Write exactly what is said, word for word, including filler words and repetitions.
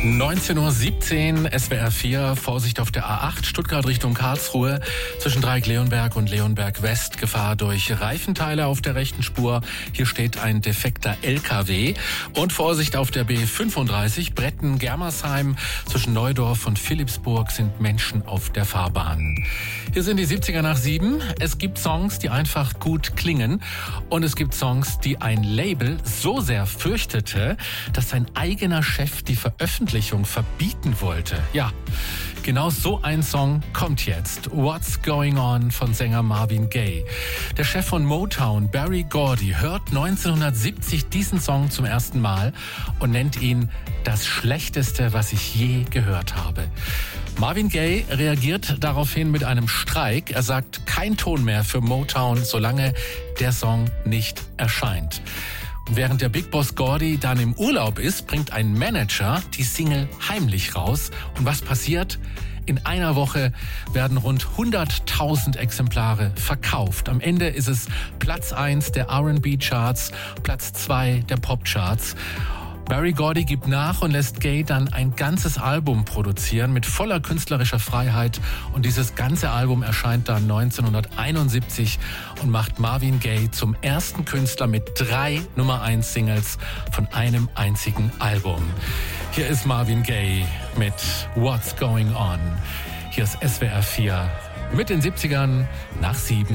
neunzehn Uhr siebzehn, S W R vier, Vorsicht auf der A acht, Stuttgart Richtung Karlsruhe, zwischen Dreieck-Leonberg und Leonberg West, Gefahr durch Reifenteile auf der rechten Spur. Hier steht ein defekter L K W. Und Vorsicht auf der B fünfunddreißig, Bretten-Germersheim, zwischen Neudorf und Philippsburg sind Menschen auf der Fahrbahn. Hier sind die siebziger nach sieben. Es gibt Songs, die einfach gut klingen. Und es gibt Songs, die ein Label so sehr fürchtete, dass sein eigener Chef die Veröffentlichung verbieten wollte. Ja, genau so ein Song kommt jetzt. What's Going On von Sänger Marvin Gaye. Der Chef von Motown, Berry Gordy, hört neunzehnhundertsiebzig diesen Song zum ersten Mal und nennt ihn das Schlechteste, was ich je gehört habe. Marvin Gaye reagiert daraufhin mit einem Streik. Er sagt, kein Ton mehr für Motown, solange der Song nicht erscheint. Und während der Big Boss Gordy dann im Urlaub ist, bringt ein Manager die Single heimlich raus. Und was passiert? In einer Woche werden rund hunderttausend Exemplare verkauft. Am Ende ist es Platz eins der R und B-Charts, Platz zwei der Pop-Charts. Berry Gordy gibt nach und lässt Gaye dann ein ganzes Album produzieren mit voller künstlerischer Freiheit. Und dieses ganze Album erscheint dann neunzehnhunderteinundsiebzig und macht Marvin Gaye zum ersten Künstler mit drei Nummer eins Singles von einem einzigen Album. Hier ist Marvin Gaye mit What's Going On. Hier ist S W R vier mit den siebzigern nach sieben.